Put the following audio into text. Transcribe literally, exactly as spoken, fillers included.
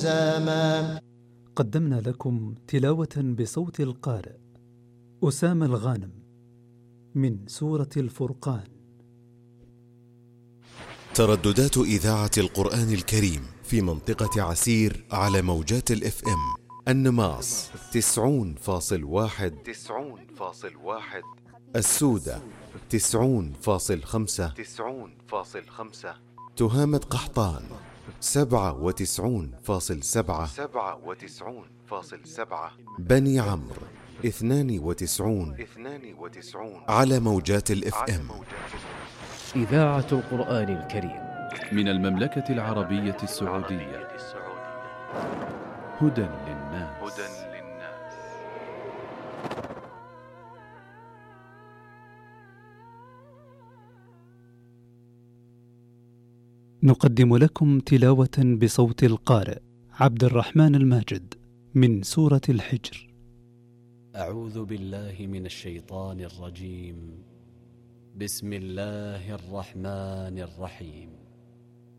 زاما. قدمنا لكم تلاوة بصوت القارئ أسامة الغانم من سورة الفرقان. ترددات إذاعة القرآن الكريم في منطقة عسير على موجات الاف ام النماص تسعون فاصل واحد تسعون فاصل واحد، السودة تسعون فاصل خمسة تسعون فاصل خمسة، تهامة قحطان سبعة وتسعون فاصل سبعة سبعة وتسعون فاصل سبعة، بني عمرو اثنان وتسعون اثنان وتسعون على موجات الاف ام. إذاعة القرآن الكريم من المملكة العربية السعودية. هدى للناس. هدى للناس. نقدم لكم تلاوة بصوت القارئ عبد الرحمن الماجد من سورة الحجر. أعوذ بالله من الشيطان الرجيم. بسم الله الرحمن الرحيم.